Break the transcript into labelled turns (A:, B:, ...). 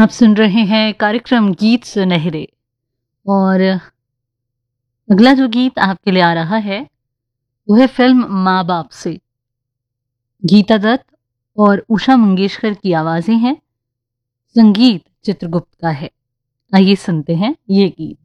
A: आप सुन रहे हैं कार्यक्रम गीत सुनहरे और अगला जो गीत आपके लिए आ रहा है वो है फिल्म माँ बाप से। गीता दत्त और उषा मंगेशकर की आवाजें हैं, संगीत चित्रगुप्त का है। आइए सुनते हैं ये गीत।